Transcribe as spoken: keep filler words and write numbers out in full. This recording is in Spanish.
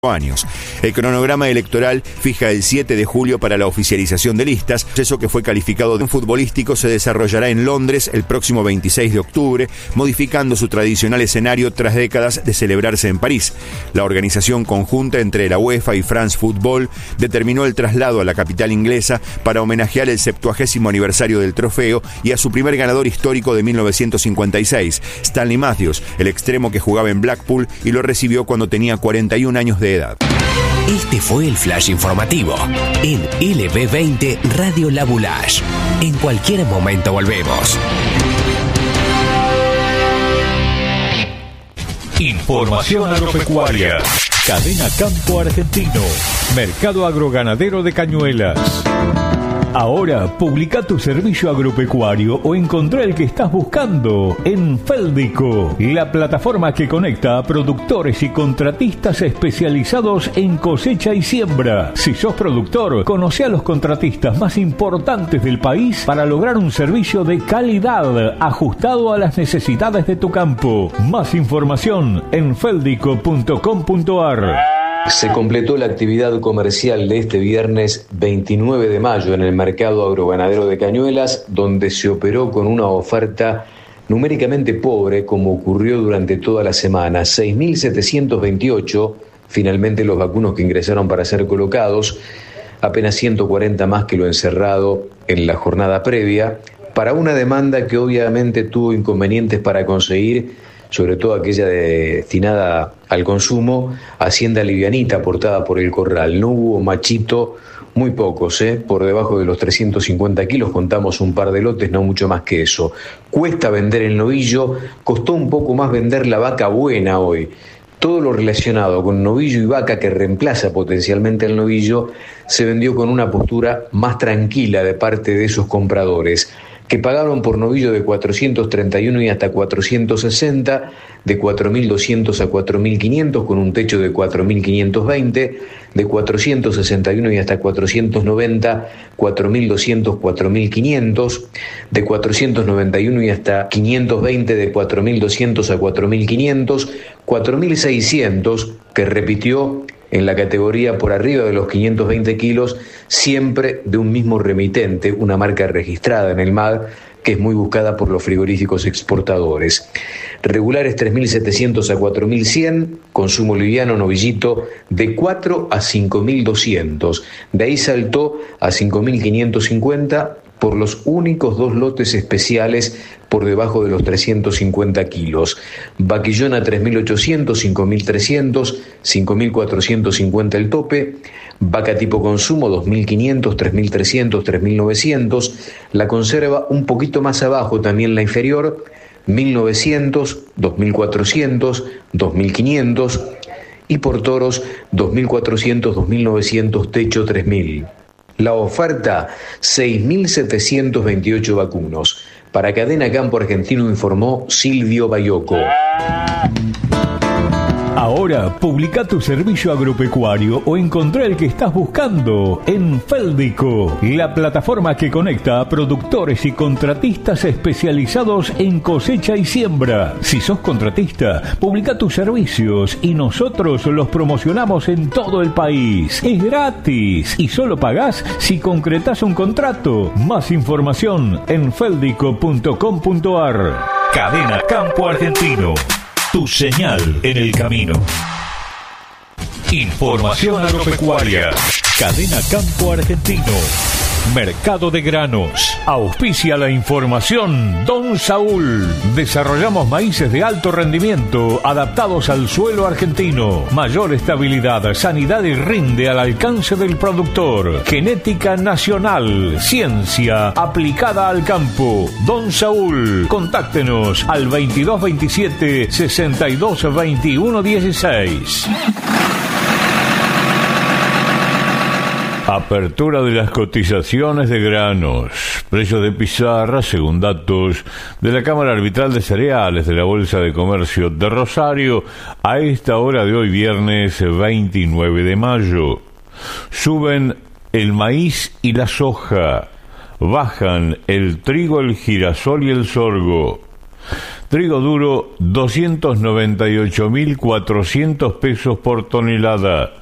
años. El cronograma electoral fija el siete de julio para la oficialización de listas. El proceso, que fue calificado de futbolístico, se desarrollará en Londres el próximo veintiséis de octubre, modificando su tradicional escenario tras décadas de celebrarse en París. La organización conjunta entre la UEFA y France Football determinó el traslado a la capital inglesa para homenajear el septuagésimo aniversario del trofeo y a su primer ganador histórico de mil novecientos cincuenta y seis, Stanley Matthews, el extremo que jugaba en Blackpool y lo recibió cuando tenía cuarenta y un años de edad. Este fue el flash informativo en L B veinte Radio La Boulaye. En cualquier momento volvemos. Información agropecuaria. Cadena Campo Argentino. Mercado agroganadero de Cañuelas. Ahora, publica tu servicio agropecuario o encontrá el que estás buscando en Féldico, la plataforma que conecta a productores y contratistas especializados en cosecha y siembra. Si sos productor, conoce a los contratistas más importantes del país para lograr un servicio de calidad ajustado a las necesidades de tu campo. Más información en féldico punto com punto ar. Se completó la actividad comercial de este viernes veintinueve de mayo en el mercado agroganadero de Cañuelas, donde se operó con una oferta numéricamente pobre, como ocurrió durante toda la semana. seis mil setecientos veintiocho, finalmente los vacunos que ingresaron para ser colocados, apenas ciento cuarenta más que lo encerrado en la jornada previa, para una demanda que obviamente tuvo inconvenientes para conseguir, sobre todo aquella destinada al consumo, hacienda livianita aportada por el corral. No hubo machito, muy pocos, ¿eh? Por debajo de los trescientos cincuenta kilos, contamos un par de lotes, no mucho más que eso. Cuesta vender el novillo, costó un poco más vender la vaca buena hoy. Todo lo relacionado con novillo y vaca, que reemplaza potencialmente al novillo, se vendió con una postura más tranquila de parte de esos compradores, que pagaron por novillo de cuatrocientos treinta y uno y hasta cuatrocientos sesenta, de cuatro mil doscientos a cuatro mil quinientos con un techo de cuatro mil quinientos veinte, de cuatrocientos sesenta y uno y hasta cuatrocientos noventa, cuatro mil doscientos, cuatro mil quinientos, de cuatrocientos noventa y uno y hasta quinientos veinte, de cuatro mil doscientos a cuatro mil quinientos, cuatro mil seiscientos, que repitió en la categoría por arriba de los quinientos veinte kilos, siempre de un mismo remitente, una marca registrada en el M A D, que es muy buscada por los frigoríficos exportadores. Regulares tres mil setecientos a cuatro mil cien, consumo liviano novillito de cuatro a cinco mil doscientos. De ahí saltó a cinco mil quinientos cincuenta por los únicos dos lotes especiales por debajo de los trescientos cincuenta kilos. Vaquillona tres mil ochocientos, cinco mil trescientos, cinco mil cuatrocientos cincuenta el tope. Vaca tipo consumo dos mil quinientos, tres mil trescientos, tres mil novecientos. La conserva un poquito más abajo, también la inferior, mil novecientos, dos mil cuatrocientos, dos mil quinientos. Y por toros, dos mil cuatrocientos, dos mil novecientos, techo tres mil. La oferta, seis mil setecientos veintiocho vacunos. Para Cadena Campo Argentino informó Silvio Bayoco. Ahora, publica tu servicio agropecuario o encontrá el que estás buscando en Féldico, la plataforma que conecta a productores y contratistas especializados en cosecha y siembra. Si sos contratista, publica tus servicios y nosotros los promocionamos en todo el país. Es gratis y solo pagás si concretás un contrato. Más información en féldico punto com punto ar. Cadena Campo Argentino. Tu señal en el camino. Información agropecuaria. Cadena Campo Argentino. Mercado de granos. Auspicia la información Don Saúl. Desarrollamos maíces de alto rendimiento adaptados al suelo argentino. Mayor estabilidad, sanidad y rinde al alcance del productor. Genética nacional. Ciencia aplicada al campo. Don Saúl. Contáctenos al veintidós veintisiete, sesenta y dos veintiuno dieciséis. Apertura de las cotizaciones de granos. Precios de pizarra según datos de la Cámara Arbitral de Cereales de la Bolsa de Comercio de Rosario a esta hora de hoy, viernes veintinueve de mayo. Suben el maíz y la soja. Bajan el trigo, el girasol y el sorgo. Trigo duro doscientos noventa y ocho mil cuatrocientos pesos por tonelada.